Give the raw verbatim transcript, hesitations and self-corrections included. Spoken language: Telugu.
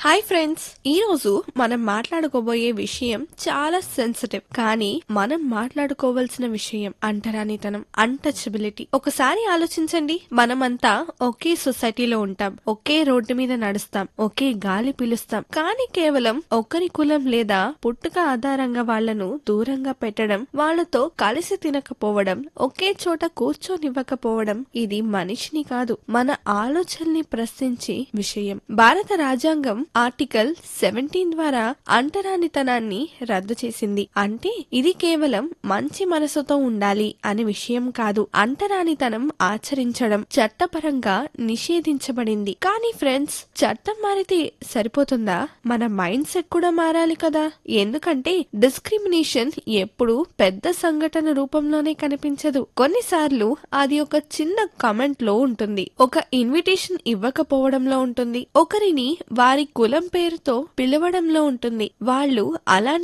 హాయ్ ఫ్రెండ్స్, ఈ రోజు మనం మాట్లాడుకోబోయే విషయం చాలా సెన్సిటివ్. కానీ మనం మాట్లాడుకోవాల్సిన విషయం అంటరానితనం, అన్టచబిలిటీ. ఒకసారి ఆలోచించండి, మనమంతా ఒకే సొసైటీలో ఉంటాం, ఒకే రోడ్డు మీద నడుస్తాం, ఒకే గాలి పీలుస్తాం. కానీ కేవలం ఒకరి కులం లేదా పుట్టుక ఆధారంగా వాళ్లను దూరంగా పెట్టడం, వాళ్లతో కలిసి తినకపోవడం, ఒకే చోట కూర్చోనివ్వకపోవడం ఇది మనిషిని కాదు, మన ఆలోచనల్ని ప్రశ్నించే విషయం. భారత రాజ్యాంగం ఆర్టికల్ సెవెంటీన్ ద్వారా అంటరానితనాన్ని రద్దు చేసింది. అంటే ఇది కేవలం మంచి మనసుతో ఉండాలి అనే విషయం కాదు. అంటరానితనం ఆచరించడం చట్టపరంగా నిషేధించబడింది. కానీ ఫ్రెండ్స్, చట్టం మారితే సరిపోతుందా? మన మైండ్ సెట్ కూడా మారాలి కదా. ఎందుకంటే డిస్క్రిమినేషన్ ఎప్పుడు పెద్ద సంఘటన రూపంలోనే కనిపించదు. కొన్నిసార్లు అది ఒక చిన్న కమెంట్ లో ఉంటుంది, ఒక ఇన్విటేషన్ ఇవ్వకపోవడంలో ఉంటుంది, ఒకరిని వారి కులం పేరుతో పిలవడంలో ఉంటుంది. వాళ్ళు అలాంటి